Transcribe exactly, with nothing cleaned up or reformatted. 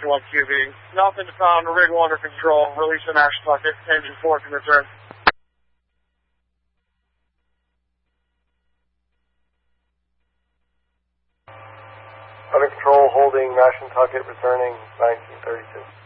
one Q B. Nothing found, rig one under control. Release an action bucket. Engine four can return. Under control, holding, Nash and Tuckett returning, nineteen thirty-two.